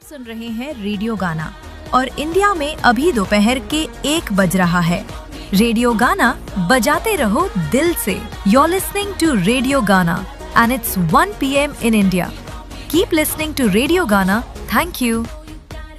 सुन रहे हैं रेडियो गाना और इंडिया में अभी दोपहर के 1 बज रहा है। रेडियो गाना बजाते रहो दिल से। You're listening to Radio Gana and it's 1 p.m. in India. Keep listening to Radio Gana. Thank you.